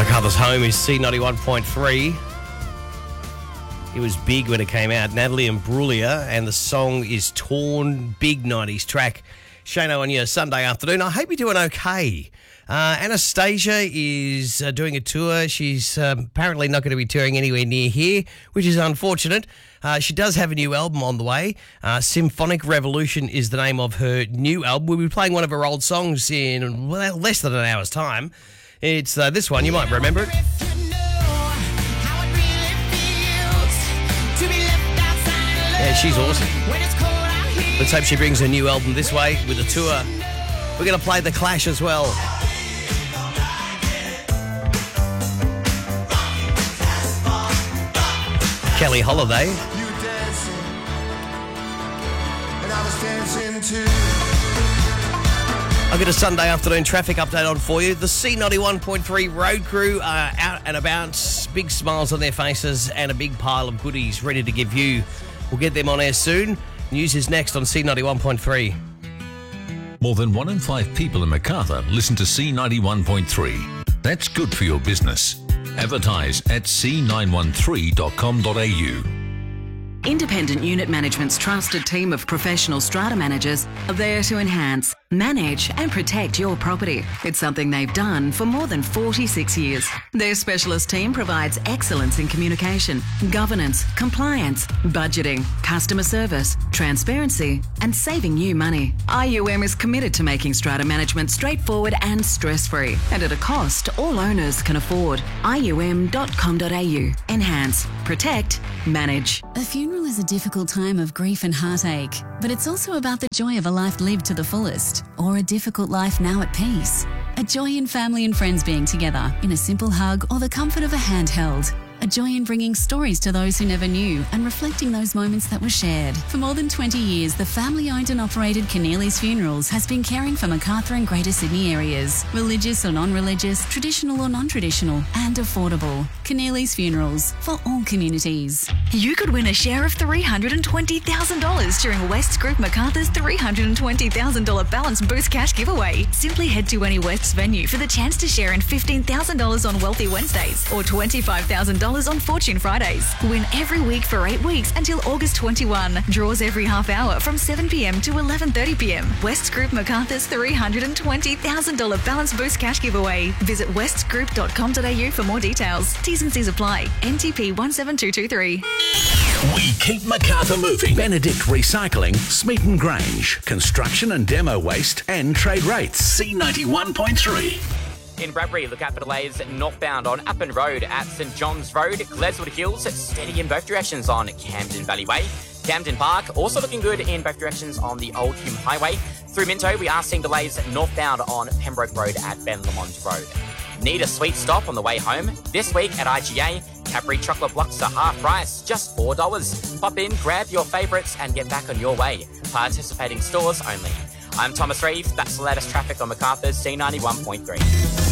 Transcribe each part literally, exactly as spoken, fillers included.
MacArthur's Home is C ninety-one point three. It was big when it came out. Natalie Imbruglia, and the song is Torn. Big nineties track. Shano on your Sunday afternoon. I hope you're doing okay. Uh, Anastasia is uh, doing a tour. She's um, apparently not going to be touring anywhere near here, which is unfortunate. Uh, she does have a new album on the way. Uh, Symphonic Revolution is the name of her new album. We'll be playing one of her old songs in well, less than an hour's time. It's uh, this one. You might remember it. Yeah, she's awesome. Let's hope she brings her new album this way with a tour. We're going to play The Clash as well. Kelly Holiday. I've got a Sunday afternoon traffic update on for you. The C ninety-one point three road crew are out and about, big smiles on their faces and a big pile of goodies ready to give you. We'll get them on air soon. News is next on C ninety-one point three. More than one in five people in Macarthur listen to C ninety-one point three. That's good for your business. Advertise at c nine one three dot com dot a u. Independent Unit Management's trusted team of professional strata managers are there to enhance, manage and protect your property. It's something they've done for more than forty-six years. Their specialist team provides excellence in communication, governance, compliance, budgeting, customer service, transparency and saving you money. I U M is committed to making strata management straightforward and stress-free and at a cost all owners can afford. i u m dot com dot a u. Enhance, protect, manage. A funeral is a difficult time of grief and heartache, but it's also about the joy of a life lived to the fullest, or a difficult life now at peace. A joy in family and friends being together, in a simple hug or the comfort of a handheld. A joy in bringing stories to those who never knew and reflecting those moments that were shared. For more than twenty years, the family-owned and operated Keneally's Funerals has been caring for Macarthur and Greater Sydney areas. Religious or non-religious, traditional or non-traditional, and affordable. Keneally's Funerals, for all communities. You could win a share of three hundred twenty thousand dollars during West's Group Macarthur's three hundred twenty thousand dollars Balance Boost Cash giveaway. Simply head to any West's venue for the chance to share in fifteen thousand dollars on Wealthy Wednesdays or twenty-five thousand dollars on Fortune Fridays. Win every week for eight weeks until August twenty-first. Draws every half hour from seven p m to eleven thirty p m. West's Group Macarthur's three hundred twenty thousand dollars Balance Boost Cash giveaway. Visit west group dot com dot a u for more details. T's and C's apply. N T P one seven two two three. We keep Macarthur moving. Benedict Recycling, Smeaton Grange, construction and demo waste and trade rates. C ninety-one point three. In Bradbury, look out for delays northbound on Appin Road at St John's Road. Gledswood Hills, steady in both directions on Camden Valley Way. Camden Park, also looking good in both directions on the Old Hume Highway. Through Minto, we are seeing delays northbound on Pembroke Road at Ben Lamont Road. Need a sweet stop on the way home? This week at I G A, Cadbury chocolate blocks are half price, just four dollars. Pop in, grab your favourites and get back on your way. Participating stores only. I'm Thomas Reeve. That's the latest traffic on Macarthur's C ninety-one point three.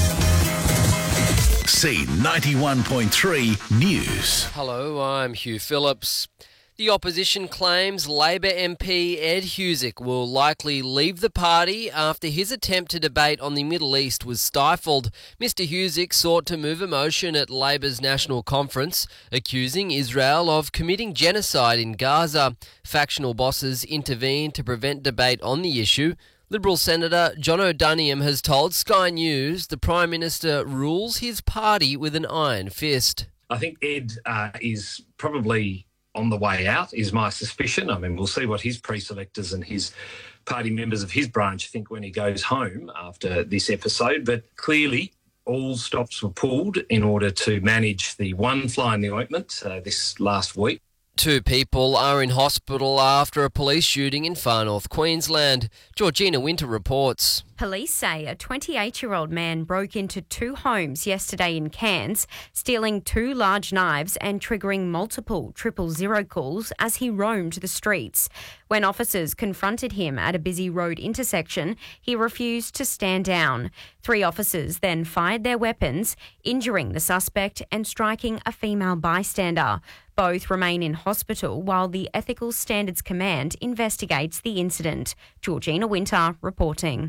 C ninety-one point three News. Hello, I'm Hugh Phillips. The opposition claims Labor M P Ed Husic will likely leave the party after his attempt to debate on the Middle East was stifled. Mister Husic sought to move a motion at Labor's National Conference, accusing Israel of committing genocide in Gaza. Factional bosses intervened to prevent debate on the issue. Liberal Senator John O'Duniam has told Sky News the Prime Minister rules his party with an iron fist. I think Ed uh, is probably on the way out, is my suspicion. I mean, we'll see what his pre-selectors and his party members of his branch think when he goes home after this episode. But clearly, all stops were pulled in order to manage the one fly in the ointment uh, this last week. Two people are in hospital after a police shooting in far north Queensland. Georgina Winter reports. Police say a twenty-eight-year-old man broke into two homes yesterday in Cairns, stealing two large knives and triggering multiple triple zero calls as he roamed the streets. When officers confronted him at a busy road intersection, he refused to stand down. Three officers then fired their weapons, injuring the suspect and striking a female bystander. Both remain in hospital while the Ethical Standards Command investigates the incident. Georgina Winter reporting.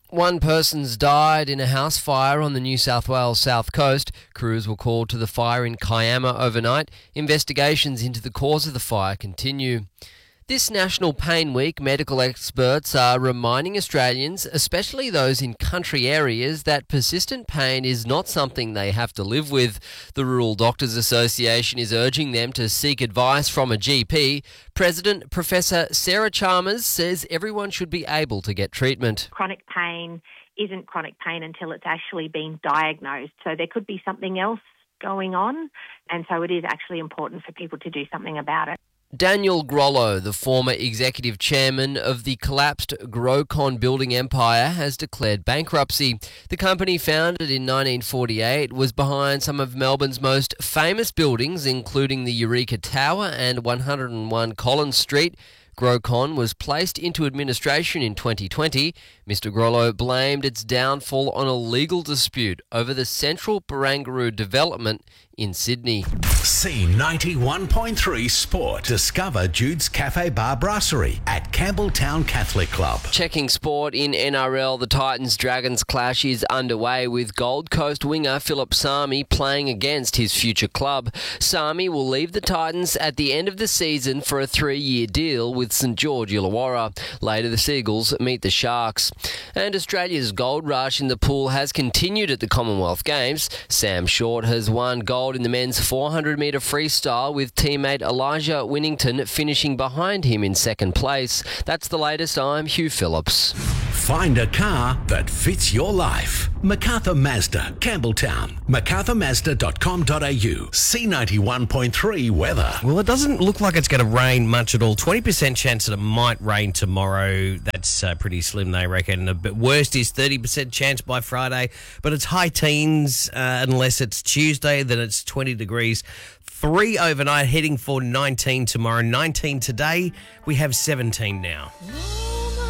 One person's died in a house fire on the New South Wales south coast. Crews were called to the fire in Kiama overnight. Investigations into the cause of the fire continue. This National Pain Week, medical experts are reminding Australians, especially those in country areas, that persistent pain is not something they have to live with. The Rural Doctors Association is urging them to seek advice from a G P. President Professor Sarah Chalmers says everyone should be able to get treatment. Chronic pain isn't chronic pain until it's actually been diagnosed. So there could be something else going on, and so it is actually important for people to do something about it. Daniel Grollo, the former executive chairman of the collapsed Grocon building empire, has declared bankruptcy. The company, founded in nineteen forty-eight, was behind some of Melbourne's most famous buildings, including the Eureka Tower and one hundred and one Collins Street. Grocon was placed into administration in twenty twenty. Mister Grollo blamed its downfall on a legal dispute over the central Barangaroo development in Sydney. C ninety-one point three Sport. Discover Jude's Cafe Bar Brasserie at Campbelltown Catholic Club. Checking sport in N R L, the Titans-Dragons clash is underway with Gold Coast winger Philip Sami playing against his future club. Sami will leave the Titans at the end of the season for a three-year deal with St George Illawarra. Later, the Seagulls meet the Sharks. And Australia's gold rush in the pool has continued at the Commonwealth Games. Sam Short has won gold in the men's four hundred metre freestyle, with teammate Elijah Winnington finishing behind him in second place. That's the latest. I'm Hugh Phillips. Find a car that fits your life. MacArthur Mazda, Campbelltown. macarthur mazda dot com dot a u. C ninety-one point three weather. Well, it doesn't look like it's going to rain much at all. twenty percent chance that it might rain tomorrow. That's uh, pretty slim, they reckon. The worst is thirty percent chance by Friday, but it's high teens uh, unless it's Tuesday, then it's twenty degrees. Three overnight, heading for nineteen tomorrow. nineteen today. We have seventeen now.